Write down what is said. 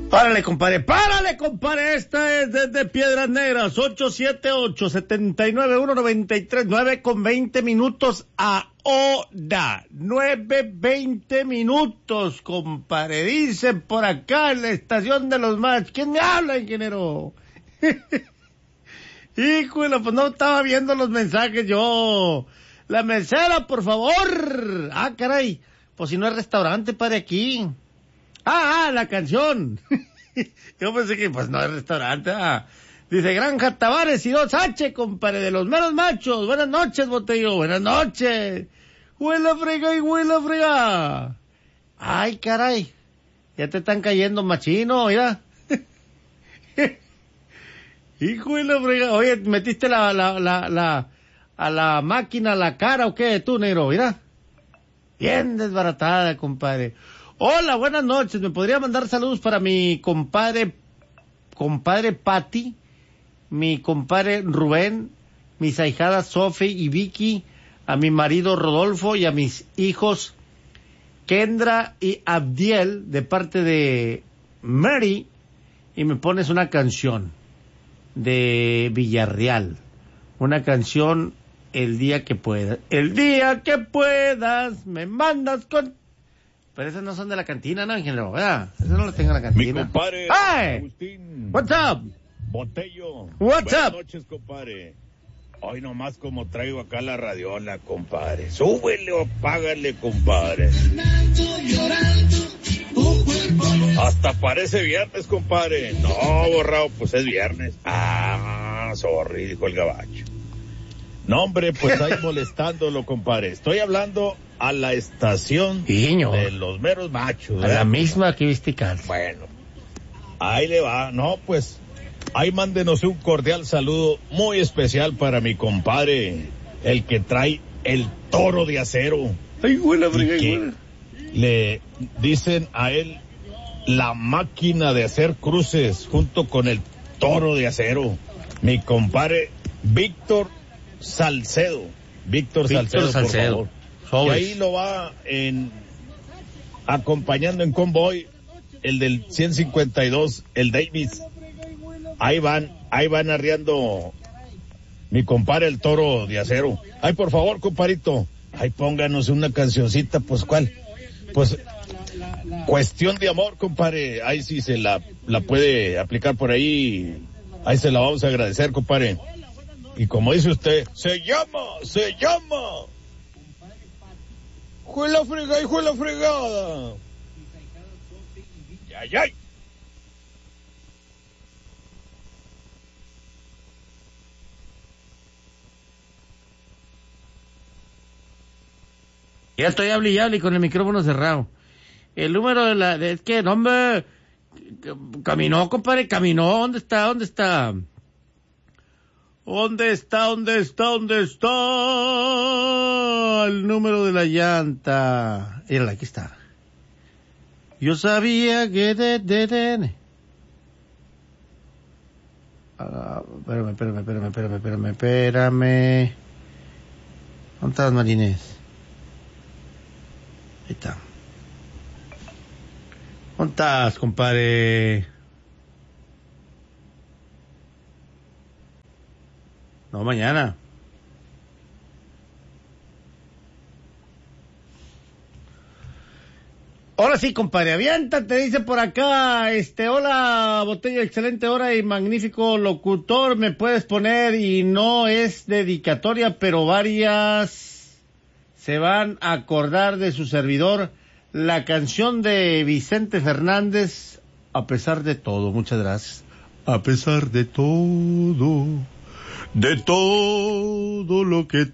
Párale, compadre, esta es desde Piedras Negras, 878-791-93, 9:20 ahora, 9:20, compadre, dicen por acá en la estación de los machos. ¿Quién me habla, ingeniero? Híjole, pues no estaba viendo los mensajes yo. La mesera, por favor. Ah, caray, pues si no es restaurante, padre, aquí. La canción. Yo pensé que pues no es restaurante. Dice Granja Tavares y 2H, compadre, de los meros machos. Buenas noches, Botello, buenas noches. Huela frega. Ay, caray, ya te están cayendo machino, mira. Hijo de la frega. Oye, ¿metiste a la máquina la cara o qué, tú, negro? Mira, bien desbaratada, compadre. Hola, buenas noches. ¿Me podría mandar saludos para mi compadre Pati, mi compadre Rubén, mis ahijadas Sofi y Vicky, a mi marido Rodolfo y a mis hijos Kendra y Abdiel, de parte de Mary? Y me pones una canción de Villarreal, una canción, el día que puedas, me mandas con... Pero esas no son de la cantina, ¿no, ingeniero? ¿Verdad? Esas no las tengo en la cantina. Mi compadre, ¡Hey! Agustín. What's up? Botello. What's Buenas up? noches, compadre. Hoy nomás como traigo acá la radiola, compadre. Súbele o págale, compadre. Hasta parece viernes, compadre. No, borrado, pues es viernes. Sorry, dijo el gabacho. No, hombre, pues ahí molestándolo, compadre. Estoy hablando a la estación de los meros machos, ¿verdad? A la misma que viste, Carlos. Bueno, ahí le va. No, pues, ahí mándenos un cordial saludo muy especial para mi compadre, el que trae el toro de acero. Ay, buena, le dicen a él la máquina de hacer cruces junto con el toro de acero. Mi compadre Víctor Salcedo, por favor. Y ahí lo va acompañando en convoy el del 152, el Davis. Ahí van arriando mi compadre el toro de acero. Ay, por favor, compadrito, ahí pónganos una cancioncita, pues, ¿cuál? Pues, Cuestión de Amor, compadre. Ahí sí se la puede aplicar por ahí. Ahí se la vamos a agradecer, compadre. Y como dice usted, se llama. ¡Jue la fregada! ¡Ay! Ya estoy hable y con el micrófono cerrado. El número es que, no, hombre, caminó, compadre, caminó. ¿Dónde está? ¿Dónde está el número de la llanta? Mírala, aquí está. Yo sabía que espérame. ¿Dónde estás, Marines? Ahí está. ¿Dónde estás, compadre? No, mañana. Ahora sí, compadre, aviéntate, dice por acá, hola, Botello, excelente hora y magnífico locutor, me puedes poner, y no es dedicatoria, pero varias se van a acordar de su servidor, la canción de Vicente Fernández, A pesar de todo. Muchas gracias. A pesar de todo lo que